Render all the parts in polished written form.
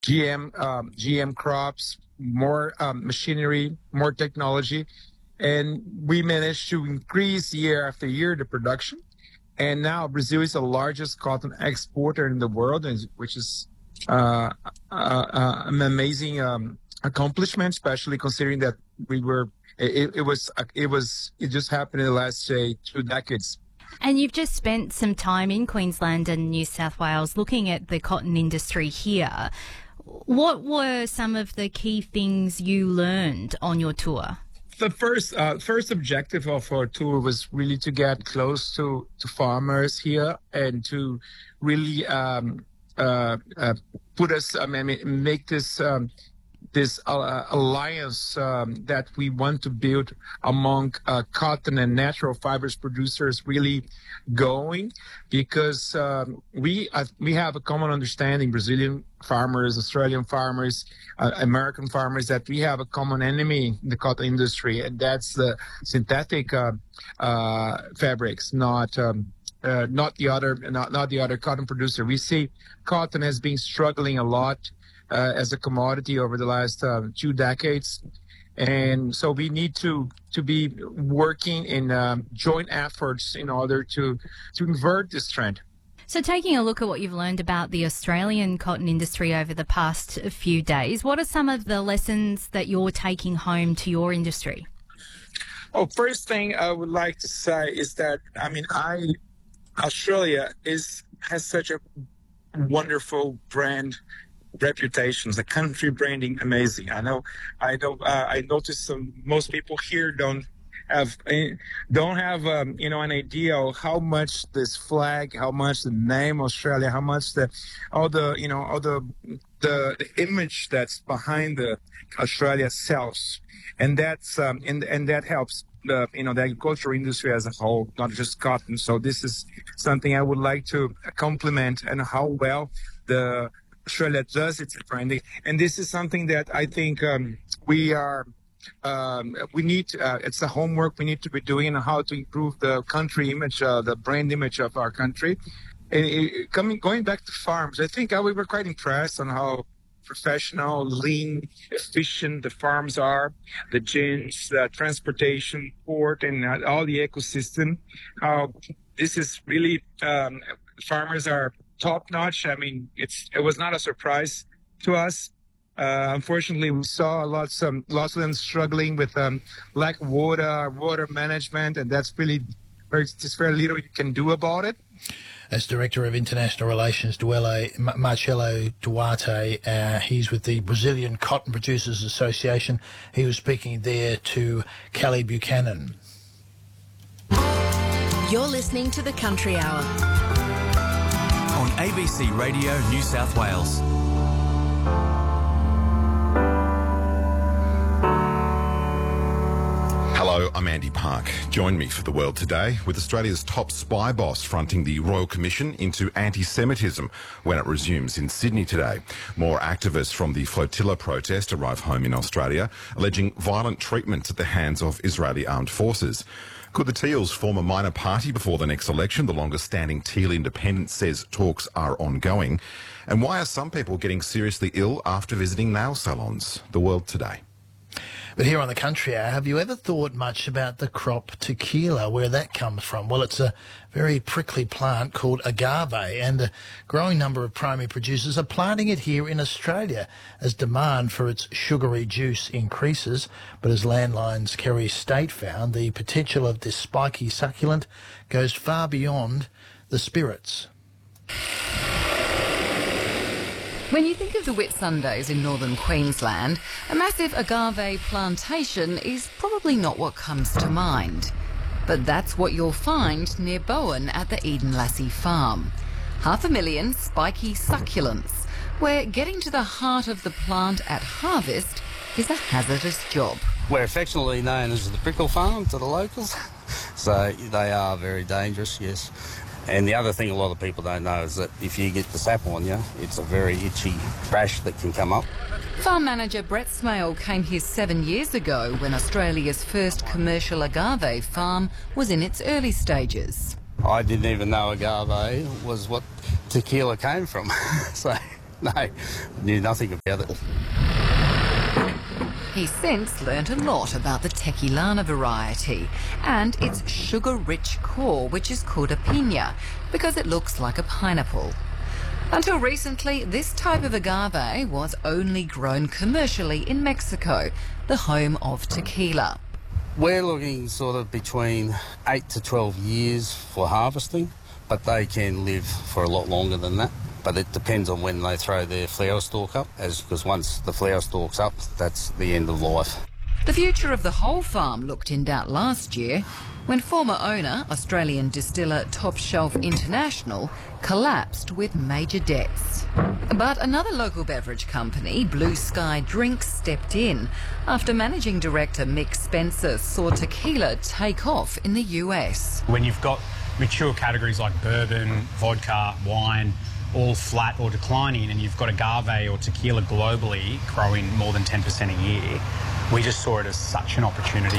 GM crops, more machinery, more technology. And we managed to increase year after year the production. And now Brazil is the largest cotton exporter in the world, which is an amazing accomplishment, especially considering that it just happened in the last, say, 2 decades. And you've just spent some time in Queensland and New South Wales looking at the cotton industry here. What were some of the key things you learned on your tour? The first objective of our tour was really to get close to farmers here and to really make this alliance that we want to build among cotton and natural fibers producers really going, because we have a common understanding, Brazilian farmers, Australian farmers, American farmers, that we have a common enemy in the cotton industry, and that's the synthetic fabrics, not the other cotton producer. We see cotton has been struggling a lot as a commodity over the last 2 decades. And so we need to be working in joint efforts in order to invert this trend. So taking a look at what you've learned about the Australian cotton industry over the past few days, what are some of the lessons that you're taking home to your industry? Oh, first thing I would like to say is that, Australia has such a wonderful brand reputations, the country branding amazing. I noticed most people here don't have an idea of how much this flag, how much the name Australia, how much the image that's behind the Australia sells, and that's and that helps the agricultural industry as a whole, not just cotton. So this is something I would like to compliment, and how well the Australia does its branding. And this is something that I think it's the homework we need to be doing, and how to improve the country image, the brand image of our country. And going back to farms, I think we were quite impressed on how professional, lean, efficient the farms are, the gins, the transportation, port, and all the ecosystem. This is really, farmers are top-notch. I mean, it was not a surprise to us. Unfortunately, we saw lots of them struggling with lack of water management, and that's really there's very little you can do about it. As Director of International Relations, Marcelo Duarte, he's with the Brazilian Cotton Producers Association. He was speaking there to Kelly Buchanan. You're listening to The Country Hour on ABC Radio New South Wales. Hello, I'm Andy Park. Join me for The World Today with Australia's top spy boss fronting the Royal Commission into anti-Semitism when it resumes in Sydney today. More activists from the Flotilla protest arrive home in Australia, alleging violent treatment at the hands of Israeli armed forces. Could the Teals form a minor party before the next election? The longest-standing Teal Independent says talks are ongoing. And why are some people getting seriously ill after visiting nail salons? The World Today. But here on The Country Hour, have you ever thought much about the crop tequila, where that comes from? Well, it's a very prickly plant called agave, and a growing number of primary producers are planting it here in Australia as demand for its sugary juice increases. But as Landline's Kerry State found, the potential of this spiky succulent goes far beyond the spirits. When you think of the Whitsundays in northern Queensland, a massive agave plantation is probably not what comes to mind. But that's what you'll find near Bowen at the Eden Lassie farm. 500,000 spiky succulents, where getting to the heart of the plant at harvest is a hazardous job. We're affectionately known as the Prickle Farm to the locals, so they are very dangerous, yes. And the other thing a lot of people don't know is that if you get the sap on you, it's a very itchy rash that can come up. Farm manager Brett Smale came here 7 years ago when Australia's first commercial agave farm was in its early stages. I didn't even know agave was what tequila came from. So No, knew nothing about it. He's since learnt a lot about the Tequilana variety and its sugar-rich core, which is called a piña, because it looks like a pineapple. Until recently, this type of agave was only grown commercially in Mexico, the home of tequila. We're looking sort of between 8 to 12 years for harvesting, but they can live for a lot longer than that. But it depends on when they throw their flower stalk up, because once the flower stalk's up, that's the end of life. The future of the whole farm looked in doubt last year when former owner, Australian distiller Top Shelf International, collapsed with major debts. But another local beverage company, Blue Sky Drinks, stepped in after managing director Mick Spencer saw tequila take off in the US. When you've got mature categories like bourbon, vodka, wine, all flat or declining, and you've got agave or tequila globally growing more than 10% a year, we just saw it as such an opportunity.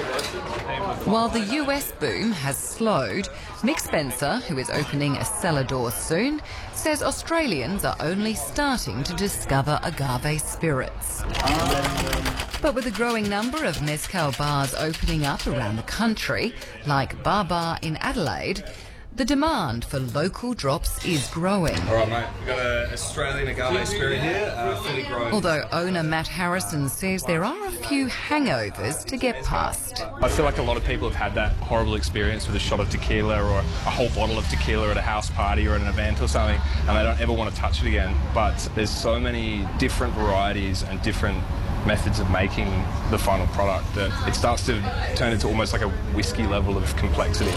While the US boom has slowed, Mick Spencer, who is opening a cellar door soon, says Australians are only starting to discover agave spirits. But with a growing number of mezcal bars opening up around the country, like Bar Bar in Adelaide, the demand for local drops is growing. All right, mate, we've got an Australian agave spirit here, fully grown. Although owner Matt Harrison says there are a few hangovers to get past. I feel like a lot of people have had that horrible experience with a shot of tequila or a whole bottle of tequila at a house party or at an event or something, and they don't ever want to touch it again. But there's so many different varieties and different methods of making the final product that it starts to turn into almost like a whiskey level of complexity.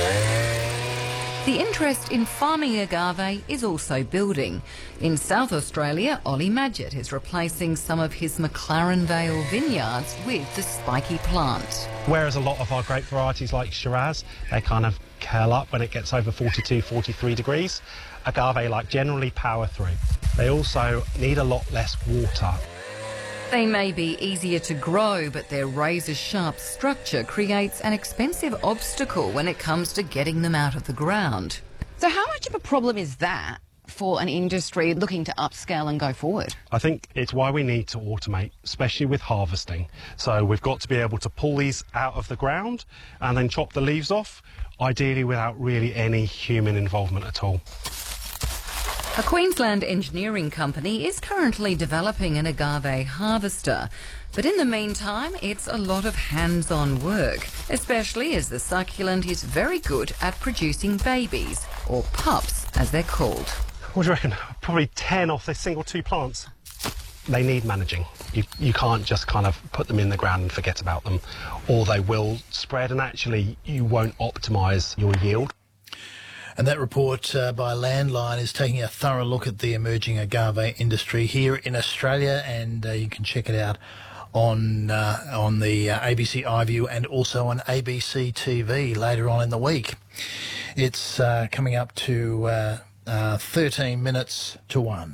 The interest in farming agave is also building. In South Australia, Ollie Madgett is replacing some of his McLaren Vale vineyards with the spiky plant. Whereas a lot of our grape varieties like Shiraz, they kind of curl up when it gets over 42, 43 degrees. Agave like generally power through. They also need a lot less water. They may be easier to grow, but their razor-sharp structure creates an expensive obstacle when it comes to getting them out of the ground. So how much of a problem is that for an industry looking to upscale and go forward? I think it's why we need to automate, especially with harvesting. So we've got to be able to pull these out of the ground and then chop the leaves off, ideally without really any human involvement at all. A Queensland engineering company is currently developing an agave harvester, but in the meantime it's a lot of hands-on work, especially as the succulent is very good at producing babies, or pups as they're called. What do you reckon? Probably 10 off this single 2 plants. They need managing. You can't just kind of put them in the ground and forget about them, or they will spread and actually you won't optimise your yield. And that report by Landline is taking a thorough look at the emerging agave industry here in Australia, and you can check it out on the ABC iView and also on ABC TV later on in the week. It's coming up to 13 minutes to 1.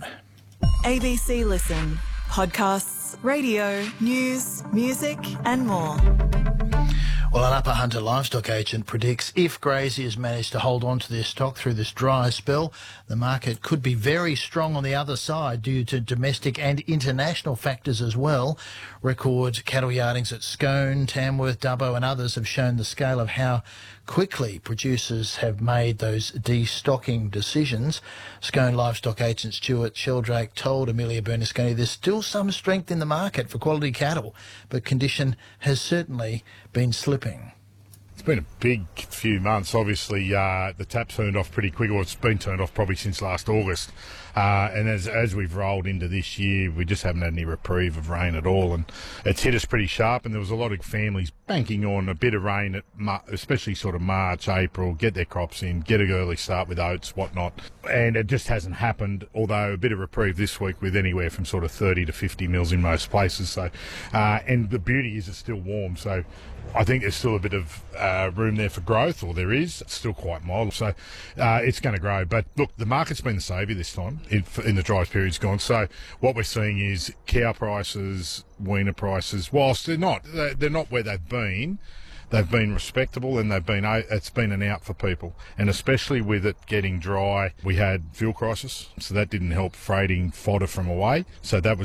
ABC Listen. Podcasts, radio, news, music and more. Well, an Upper Hunter livestock agent predicts if graziers manage to hold on to their stock through this dry spell, the market could be very strong on the other side due to domestic and international factors as well. Record cattle yardings at Scone, Tamworth, Dubbo and others have shown the scale of how quickly producers have made those destocking decisions. Scone livestock agent Stuart Sheldrake told Amelia Bernasconi there's still some strength in the market for quality cattle, but condition has certainly been slipping. It's been a big few months. Obviously, the tap turned off pretty quick, or it's been turned off probably since last August. And as we've rolled into this year, we just haven't had any reprieve of rain at all. And it's hit us pretty sharp, and there was a lot of families banking on a bit of rain, especially sort of March, April, get their crops in, get an early start with oats, whatnot. And it just hasn't happened, although a bit of reprieve this week with anywhere from sort of 30 to 50 mils in most places. So, and the beauty is it's still warm, so I think there's still a bit of room there for growth, or there is. It's still quite mild, so it's going to grow. But look, the market's been the saviour this time in the driest period's gone. So what we're seeing is cow prices, weaner prices, whilst they're not where they've been, they've been respectable, and it's been an out for people. And especially with it getting dry, we had fuel crisis, so that didn't help freighting fodder from away. So that was